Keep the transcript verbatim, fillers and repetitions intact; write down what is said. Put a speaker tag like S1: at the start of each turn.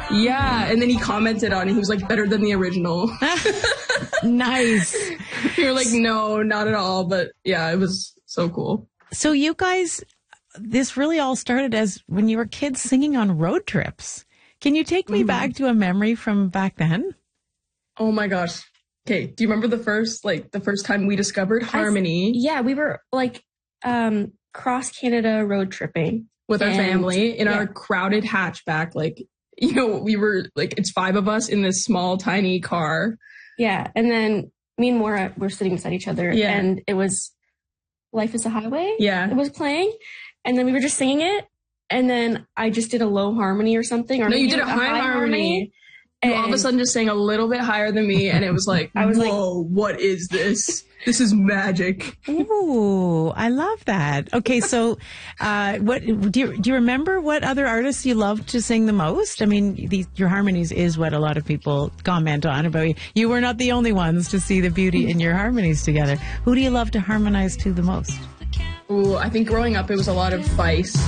S1: Yeah, and then he commented on it. He was like, better than the original.
S2: Nice.
S1: We were like, no, not at all. But yeah, it was so cool.
S2: So you guys, this really all started as when you were kids singing on road trips. Can you take me mm-hmm. back to a memory from back then?
S1: Oh my gosh. Okay. Do you remember the first, like the first time we discovered Harmony?
S3: I, yeah, we were like um, cross Canada road tripping.
S1: With our
S3: and,
S1: family in
S3: yeah.
S1: our crowded hatchback. Like, you know, we were like, it's five of us in this small, tiny car.
S3: Yeah. And then me and Maura were sitting beside each other.
S1: Yeah.
S3: And it was Life is a Highway.
S1: Yeah.
S3: It was playing. And then we were just singing it. And then I just did a low harmony or something. Or
S1: no, you did a high, high harmony. harmony. You all of a sudden just sang a little bit higher than me. And it was like, I was whoa, like, what is this? This is magic.
S2: Ooh, I love that. Okay, so uh, what do you, do you remember what other artists you loved to sing the most? I mean, these, your harmonies is what a lot of people comment on about you. You were not the only ones to see the beauty in your harmonies together. Who do you love to harmonize to the most?
S1: Ooh, I think growing up it was a lot of Vice.